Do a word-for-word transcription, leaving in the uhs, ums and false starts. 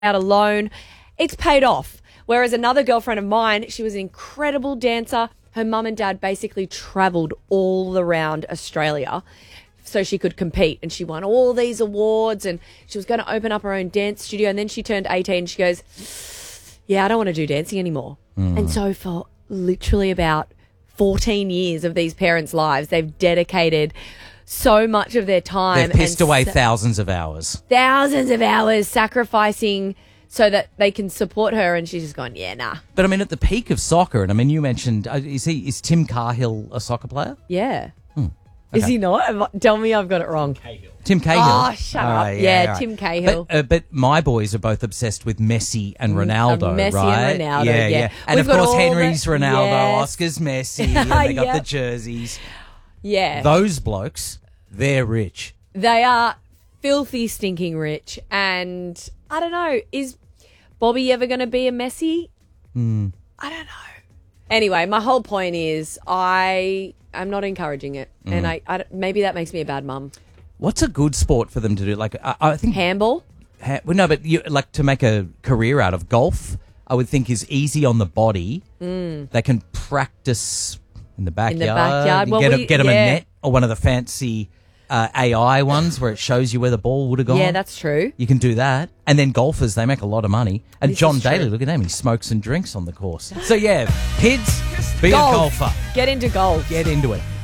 out a loan. It's paid off. Whereas another girlfriend of mine, she was an incredible dancer. Her mum and dad basically travelled all around Australia so she could compete. And she won all these awards and she was going to open up her own dance studio. And then she turned eighteen. She goes, yeah, I don't want to do dancing anymore. Mm. And so for literally about fourteen years of these parents' lives, they've dedicated so much of their time. They've pissed and away sa- thousands of hours. Thousands of hours sacrificing so that they can support her. And she's just gone, yeah, nah. But I mean, at the peak of soccer, and I mean, you mentioned, uh, is he is Tim Cahill a soccer player? Yeah. Hmm. Is Okay. he not? Tell me I've got it wrong. Cahill. Tim Cahill. Oh, shut All up. right, Yeah, all right. Tim Cahill. But, uh, but my boys are both obsessed with Messi and Ronaldo, Uh, Messi right? and Ronaldo, yeah, yeah. And We've of got course, all Henry's the- Ronaldo, Yes. Oscar's Messi, and they got Yep. the jerseys. Yeah. Those blokes, they're rich. They are filthy, stinking rich. And I don't know, is Bobby ever going to be a Messi? Mm. I don't know. Anyway, my whole point is I am not encouraging it. Mm. And I, I maybe that makes me a bad mum. What's a good sport for them to do? Like, I, I think Handball? Ha- well, no, but you, like to make a career out of golf, I would think is easy on the body. Mm. They can practice in the backyard. backyard. You Well, get, we- a, get them yeah. a net or one of the fancy uh, A I ones where it shows you where the ball would have gone. Yeah, that's true. You can do that. And then golfers, they make a lot of money. And This John is true. Daly, look at him, he smokes and drinks on the course. So yeah, kids, be Golf. a golfer. Get into golf. Get into it.